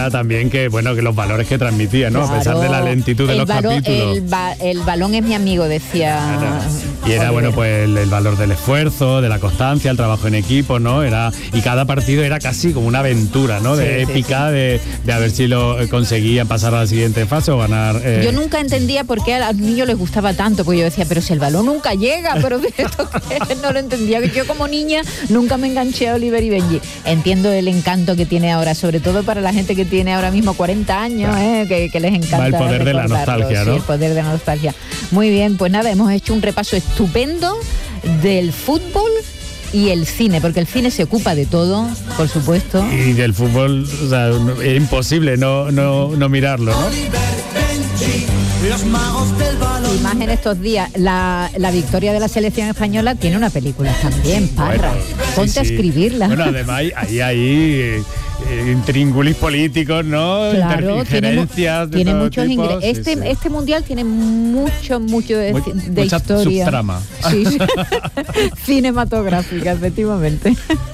era también que los valores que transmitía, ¿no? Claro, a pesar de la lentitud de los capítulos. El balón es mi amigo, decía. Claro. Y era pues el valor del esfuerzo, de la constancia, el trabajo en equipo, ¿no? Y cada partido era casi como una aventura, ¿no? De épica, sí. De a ver si lo conseguían pasar a la siguiente fase o ganar. Yo nunca entendía por qué a los niños les gustaba tanto, porque yo decía, pero si el balón nunca llega, pero esto no lo entendía. Yo como niña nunca me enganché a Oliver y Benji. Entiendo el encanto que tiene ahora, sobre todo para la gente que tiene ahora mismo 40 años, que les encanta. Va el poder de la nostalgia, ¿no? Sí, el poder de la nostalgia. Muy bien, pues nada, hemos hecho un repaso estupendo del fútbol y el cine, porque el cine se ocupa de todo, por supuesto. Y del fútbol, o sea, es imposible no mirarlo, ¿no? Y más en estos días, la victoria de la selección española tiene una película también, Parra. Ponte a escribirla. Bueno, además hay intríngulis políticos, ¿no? Claro, tiene muchos ingresos. Este mundial tiene mucha mucha historia. subtrama. Sí. Cinematográfica, efectivamente.